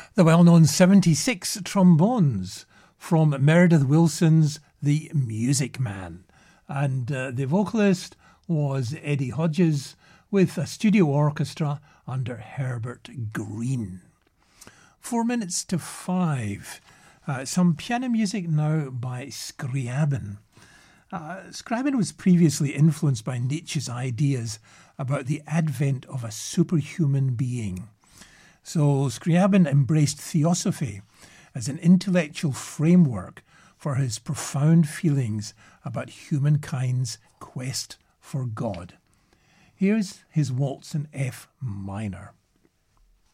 The well-known 76 trombones from Meredith Willson's The Music Man. And the vocalist was Eddie Hodges with a studio orchestra under Herbert Green. 4 minutes to 5. Some piano music now by Scriabin. Scriabin was previously influenced by Nietzsche's ideas about the advent of a superhuman being. So Scriabin embraced theosophy as an intellectual framework for his profound feelings about humankind's quest for God. Here's his waltz in F minor.